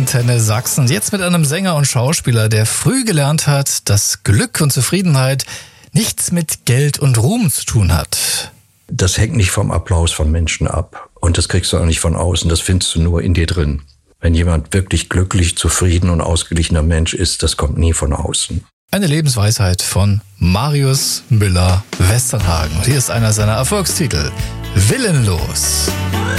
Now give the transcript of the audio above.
Antenne Sachsen. Jetzt mit einem Sänger und Schauspieler, der früh gelernt hat, dass Glück und Zufriedenheit nichts mit Geld und Ruhm zu tun hat. Das hängt nicht vom Applaus von Menschen ab. Und das kriegst du auch nicht von außen. Das findest du nur in dir drin. Wenn jemand wirklich glücklich, zufrieden und ausgeglichener Mensch ist, das kommt nie von außen. Eine Lebensweisheit von Marius Müller-Westernhagen. Und hier ist einer seiner Erfolgstitel: Willenlos.